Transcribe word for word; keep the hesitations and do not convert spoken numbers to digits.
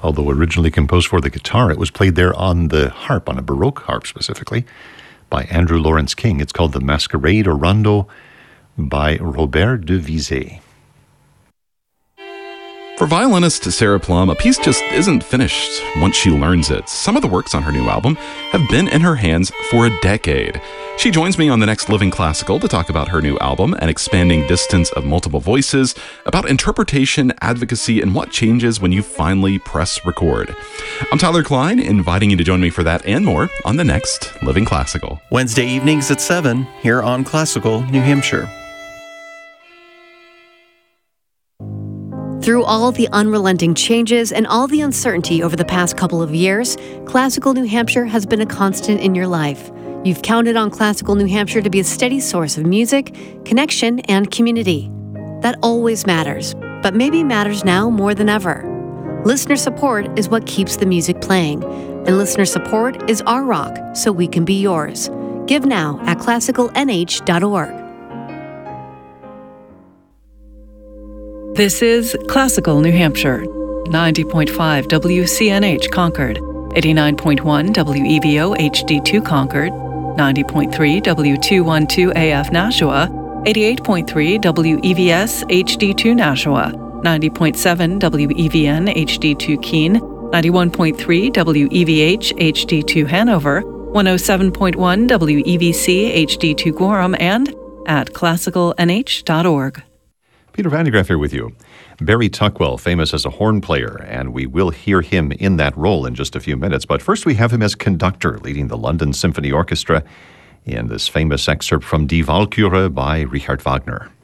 Although originally composed for the guitar, it was played there on the harp, on a Baroque harp specifically, by Andrew Lawrence King. It's called The Masquerade or Rondo by Robert de Vizet. For violinist Sarah Plum, a piece just isn't finished once she learns it. Some of the works on her new album have been in her hands for a decade. She joins me on The Next Living Classical to talk about her new album, An Expanding Distance of Multiple Voices, about interpretation, advocacy, and what changes when you finally press record. I'm Tyler Klein, inviting you to join me for that and more on The Next Living Classical. Wednesday evenings at seven here on Classical New Hampshire. Through all the unrelenting changes and all the uncertainty over the past couple of years, Classical New Hampshire has been a constant in your life. You've counted on Classical New Hampshire to be a steady source of music, connection, and community. That always matters, but maybe matters now more than ever. Listener support is what keeps the music playing, and listener support is our rock, so we can be yours. Give now at classical n h dot org. This is Classical New Hampshire, ninety point five W C N H Concord, eighty-nine point one W E V O H D two Concord, ninety point three W two twelve A F Nashua, eighty-eight point three W E V S H D two Nashua, ninety point seven W E V N H D two Keene, ninety-one point three W E V H H D two Hanover, one oh seven point one W E V C H D two Gorham, and at classical n h dot org. Peter Van de Graaff here with you. Barry Tuckwell, famous as a horn player, and we will hear him in that role in just a few minutes. But first we have him as conductor, leading the London Symphony Orchestra in this famous excerpt from Die Walküre by Richard Wagner.